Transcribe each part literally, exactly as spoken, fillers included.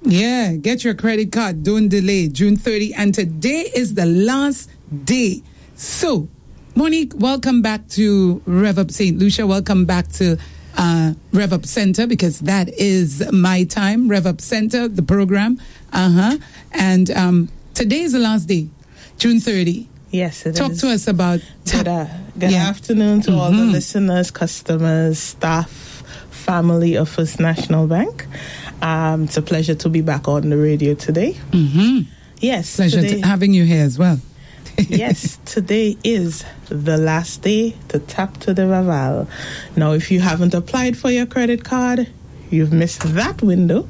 Yeah, get your credit card. Don't delay. June thirtieth. And today is the last day. So, Monique, welcome back to Rev Up Saint Lucia. Welcome back to uh, Rev Up Center, because that is my time. Rev Up Center, the program. Uh-huh. And um, today is the last day, June thirtieth. Yes, it Talk is. to us about... Good, uh, good yeah. afternoon to Mm-hmm. all the listeners, customers, staff, family of First National Bank. Um, it's a pleasure to be back on the radio today. Mm-hmm. Yes. Pleasure today, to having you here as well. Yes, today is the last day to tap to the Vaval. Now, if you haven't applied for your credit card, you've missed that window.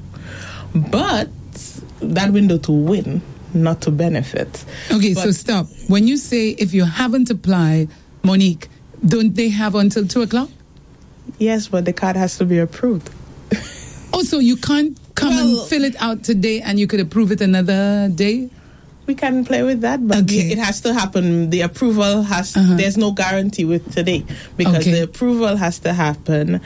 But that window to win, not to benefit. Okay, but, so stop. When you say if you haven't applied, Monique, don't they have until two o'clock? Yes, but the card has to be approved. Oh, so you can't come Well, and fill it out today and you could approve it another day? We can play with that, but Okay. it has to happen. The approval has, Uh-huh. there's no guarantee with today, because Okay. the approval has to happen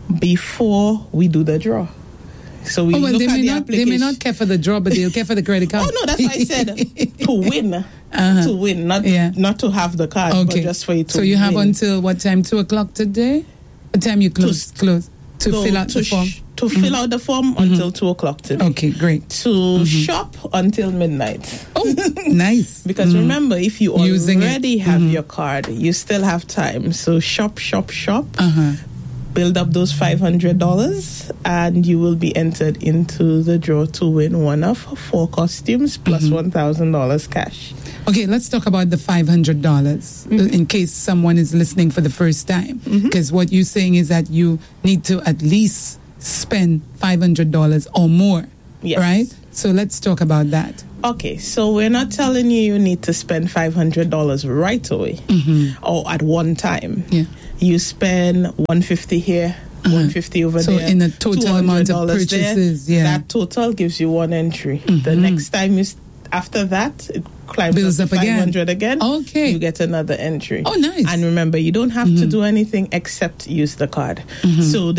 before we do the draw. So we Oh, well, look they at may, the not, they application. may not care for the draw, but they'll care for the credit card. Oh, no, that's why I said to win. Uh-huh. To win, not Yeah. not to have the card, but Okay. just for you to So you have win. until what time? Two o'clock today? What time you close? To- close to So fill out to the form? sh- to fill out the form until two o'clock today. Okay, great. To shop until midnight. Oh, nice. Because remember, if you Using it. already have your card, you still have time. So shop, shop, shop. Uh-huh. Build up those five hundred dollars, and you will be entered into the draw to win one of four costumes plus one thousand dollars cash. Okay, let's talk about the five hundred dollars in case someone is listening for the first time. Because what you're saying is that you need to at least spend five hundred dollars or more, Yes. right? So let's talk about that. Okay, so we're not telling you you need to spend five hundred dollars right away or at one time. Yeah. You spend one hundred fifty dollars here, one hundred fifty dollars over So there. in a total amount of two hundred dollars there. purchases, yeah. That total gives you one entry. The next time you, st- after that, it climbs Builds up, up to again. five hundred again. Okay. You get another entry. Oh, nice. And remember, you don't have to do anything except use the card. So